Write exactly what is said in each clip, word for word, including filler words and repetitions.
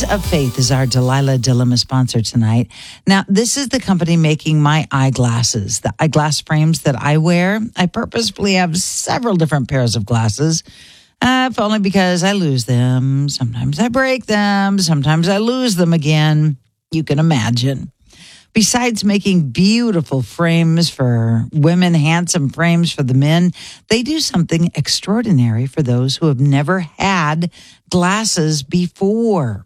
Eyes of Faith is our Delilah Dilemma sponsor tonight. Now, this is the company making my eyeglasses, the eyeglass frames that I wear. I purposefully have several different pairs of glasses, uh, if only because I lose them. Sometimes I break them. Sometimes I lose them again. You can imagine. Besides making beautiful frames for women, handsome frames for the men, they do something extraordinary for those who have never had glasses before.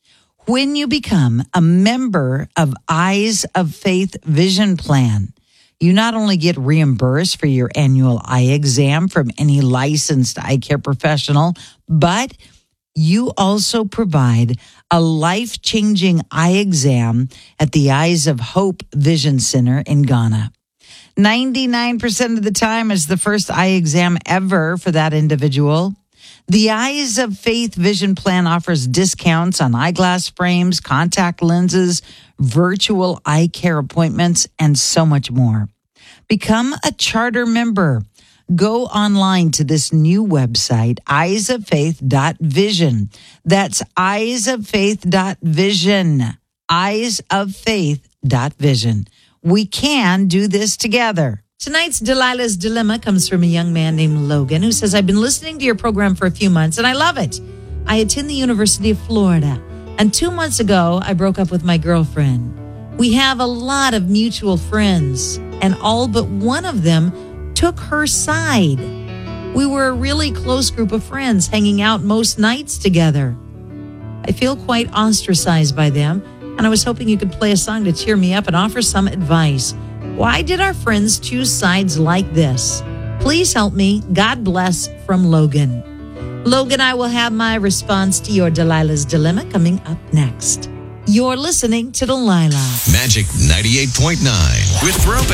When you become a member of Eyes of Faith Vision Plan, you not only get reimbursed for your annual eye exam from any licensed eye care professional, but you also provide a life-changing eye exam at the Eyes of Hope Vision Center in Ghana. ninety-nine percent of the time it's the first eye exam ever for that individual. The Eyes of Faith Vision Plan offers discounts on eyeglass frames, contact lenses, virtual eye care appointments, and so much more. Become a charter member. Go online to this new website, eyes of faith dot vision. That's eyes of faith dot vision. eyes of faith dot vision. We can do this together. Tonight's Delilah's Dilemma comes from a young man named Logan who says, I've been listening to your program for a few months and I love it. I attend the University of Florida, and two months ago, I broke up with my girlfriend. We have a lot of mutual friends, and all but one of them took her side. We were a really close group of friends, hanging out most nights together. I feel quite ostracized by them, and I was hoping you could play a song to cheer me up and offer some advice. Why did our friends choose sides like this? Please help me. God bless, from Logan. Logan, I will have my response to your Delilah's Dilemma coming up next. You're listening to Delilah. Magic ninety-eight point nine with Thrope